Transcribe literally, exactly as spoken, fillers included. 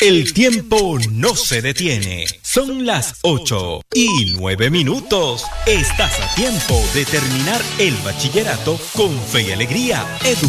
El tiempo no se detiene. Son las ocho y nueve minutos. Estás a tiempo de terminar el bachillerato con fe y alegría. Edu